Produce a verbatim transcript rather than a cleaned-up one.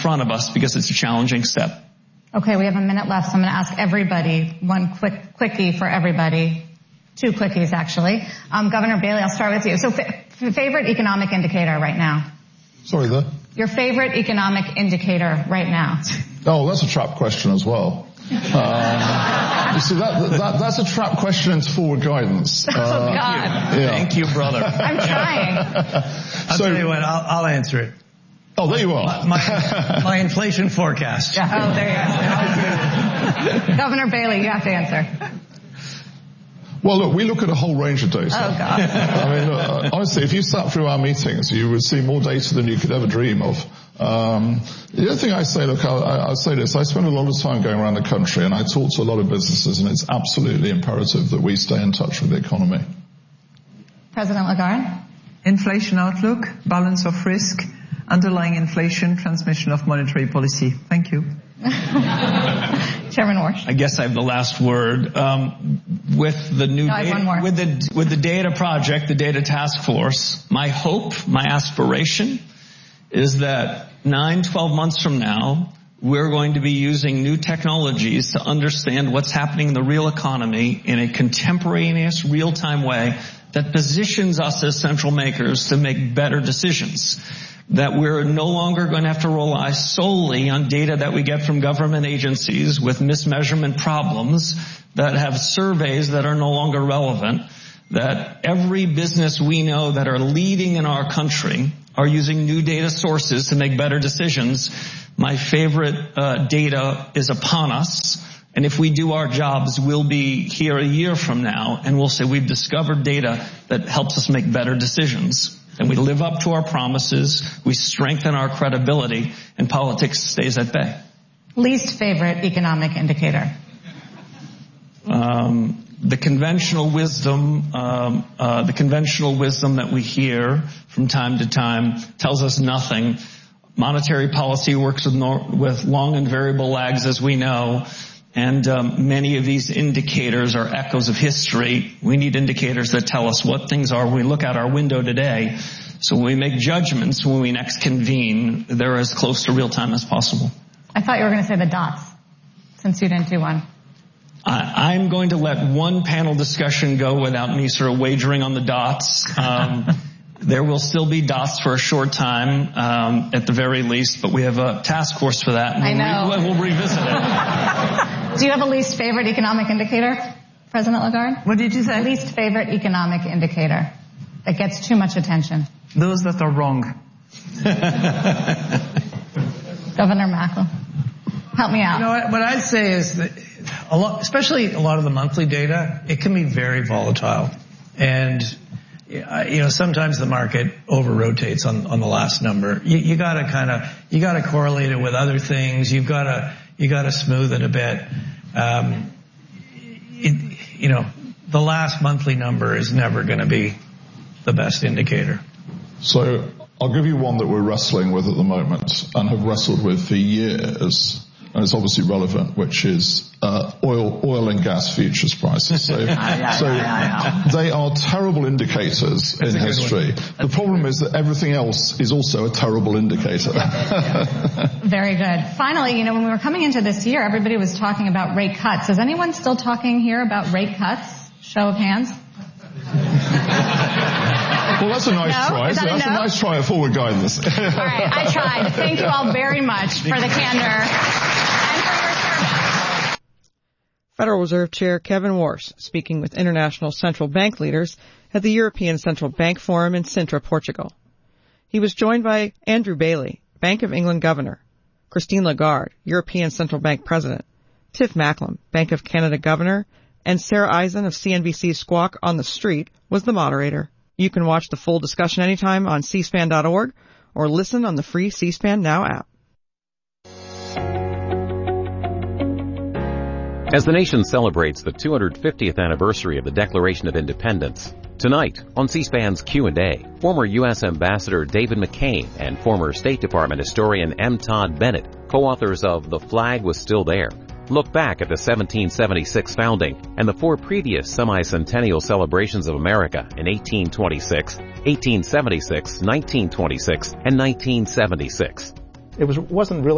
front of us because it's a challenging step. Okay, we have a minute left, so I'm going to ask everybody one quick quickie for everybody. Two quickies, actually. Um, Governor Bailey, I'll start with you. So f- favorite economic indicator right now? Sorry, there? Your favorite economic indicator right now? Oh, that's a trap question as well. Um, you see, that, that, that's a trap question into forward guidance. Oh, uh, God. Yeah. Thank you, brother. I'm trying. I'll So- tell you what, I'll, I'll answer it. Oh, there you are. My, my, my inflation forecast. Yeah. Oh, there you go. Governor Bailey, you have to answer. Well, look, we look at a whole range of data. Oh, God. I mean, uh, honestly, if you sat through our meetings, you would see more data than you could ever dream of. Um, the other thing I say, look, I'll, I'll say this. I spend a lot of time going around the country, and I talk to a lot of businesses, and it's absolutely imperative that we stay in touch with the economy. President Lagarde? Inflation outlook, balance of risk, underlying inflation, transmission of monetary policy. Thank you. Chairman Warsh. I guess I have the last word. Um, with the new No, I have one more. with the with the data project, the data task force, my hope, my aspiration is that nine, twelve months from now, we're going to be using new technologies to understand what's happening in the real economy in a contemporaneous, real-time way that positions us as central makers to make better decisions. That we're no longer going to have to rely solely on data that we get from government agencies with mismeasurement problems that have surveys that are no longer relevant, that every business we know that are leading in our country are using new data sources to make better decisions. My favorite uh, data is upon us. And if we do our jobs, we'll be here a year from now and we'll say we've discovered data that helps us make better decisions. And we live up to our promises, we strengthen our credibility, and politics stays at bay. Least favorite economic indicator? Um, the conventional wisdom, um, uh, the conventional wisdom that we hear from time to time tells us nothing. Monetary policy works with, nor- with long and variable lags, as we know. And um, many of these indicators are echoes of history. We need indicators that tell us what things are when we look out our window today. So when we make judgments, when we next convene, they're as close to real time as possible. I thought you were going to say the dots, since you didn't do one. I, I'm going to let one panel discussion go without me sort of wagering on the dots. Um, there will still be dots for a short time, um, at the very least, but we have a task force for that. And I know. We'll, re- we'll revisit it. Do you have a least favorite economic indicator, President Lagarde? What did you say? Least favorite economic indicator that gets too much attention. Those that are wrong. Governor Macklem, help me out. You know what, what I'd say is that a lot, especially a lot of the monthly data, it can be very volatile. And, you know, sometimes the market over rotates on, on the last number. You, you gotta kind of, you gotta correlate it with other things. You've gotta, you gotta smooth it a bit. Um, it, you know, the last monthly number is never gonna be the best indicator. So I'll give you one that we're wrestling with at the moment and have wrestled with for years, and it's obviously relevant, which is uh, oil oil and gas futures prices. So, so they are terrible indicators in history. The problem is that everything else is also a terrible indicator. Very good. Finally, you know, when we were coming into this year, everybody was talking about rate cuts. Is anyone still talking here about rate cuts? Show of hands. Well, that's a nice No? try. Is that That's a a no? nice try at forward guidance. All right, I tried. Thank you all very much for the candor and for your service. Federal Reserve Chair Kevin Warsh speaking with international central bank leaders at the European Central Bank Forum in Sintra, Portugal. He was joined by Andrew Bailey, Bank of England Governor, Christine Lagarde, European Central Bank President, Tiff Macklem, Bank of Canada Governor, and Sarah Eisen of C N B C's Squawk on the Street was the moderator. You can watch the full discussion anytime on c span dot org or listen on the free C-SPAN Now app. As the nation celebrates the two hundred fiftieth anniversary of the Declaration of Independence, tonight on C-SPAN's Q and A, former U S Ambassador David McCain and former State Department historian M. Todd Bennett, co-authors of The Flag Was Still There, look back at the seventeen seventy-six founding and the four previous semi-centennial celebrations of America in eighteen twenty-six, eighteen seventy-six, nineteen twenty-six, and nineteen seventy-six. It was, wasn't really